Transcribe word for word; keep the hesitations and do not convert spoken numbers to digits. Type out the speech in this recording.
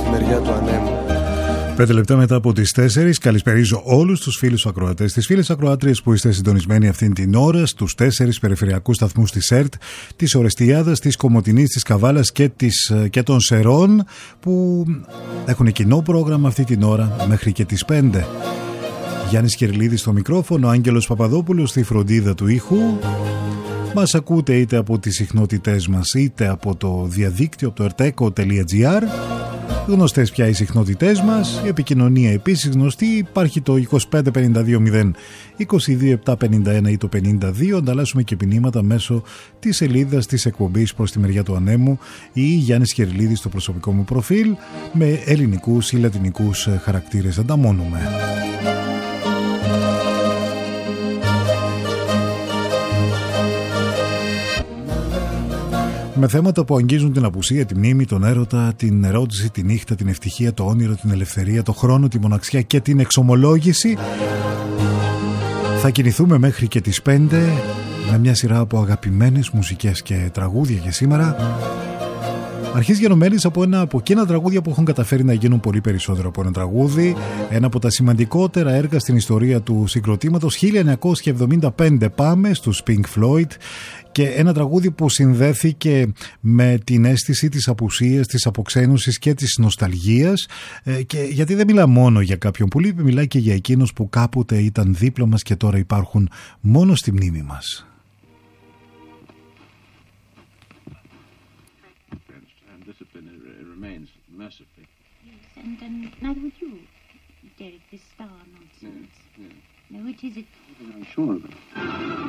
μεριά του ανέμου. Πέντε λεπτά μετά από τις τέσσερις, καλησπερίζω όλους τους φίλους ακροατές, τις φίλες ακροάτριες που είστε συντονισμένοι αυτήν την ώρα στους τέσσερις περιφερειακούς σταθμούς της ΕΡΤ, της Ορεστιάδας, της Κομοτηνής, της Καβάλας και, της, και των Σερών, που έχουν κοινό πρόγραμμα αυτή την ώρα μέχρι και τις πέντε. Γιάννης Κυριλίδης στο μικρόφωνο, Άγγελος Παπαδόπουλος στη φροντίδα του ήχου. Μας ακούτε είτε από τις συχνότητές μας είτε από το διαδίκτυο, από το ερτέκο τελεία τζι άρ. Γνωστές πια οι συχνότητές μας, η επικοινωνία επίσης γνωστή. Υπάρχει το είκοσι πέντε πενήντα δύο μηδέν είκοσι δύο επτακόσια πενήντα ένα ή το πενήντα δύο. Ανταλλάσσουμε και μηνύματα μέσω της σελίδας της εκπομπής Προς τη μεριά του ανέμου ή Γιάννης Κυριλίδης στο προσωπικό μου προφίλ, με ελληνικούς ή λατινικούς χαρακτήρες. Ανταμώνουμε. Με θέματα που αγγίζουν την απουσία, τη μνήμη, τον έρωτα, την ερώτηση, τη νύχτα, την ευτυχία, το όνειρο, την ελευθερία, το χρόνο, τη μοναξιά και την εξομολόγηση. Θα κινηθούμε μέχρι και τις πέντε με μια σειρά από αγαπημένες μουσικές και τραγούδια για σήμερα. Αρχίζει γενομένης από ένα από εκείνα τραγούδια που έχουν καταφέρει να γίνουν πολύ περισσότερο από ένα τραγούδι. Ένα από τα σημαντικότερα έργα στην ιστορία του συγκροτήματος, χίλια εννιακόσια εβδομήντα πέντε. Πάμε στους Pink Floyd. Και ένα τραγούδι που συνδέθηκε με την αίσθηση της απουσίας, της αποξένωσης και της νοσταλγίας, ε, και γιατί δεν μιλά μόνο για κάποιον που λείπει, μιλάει και για εκείνους που κάποτε ήταν δίπλα μας και τώρα υπάρχουν μόνο στη μνήμη μας. Now, which is it? I'm sure of it.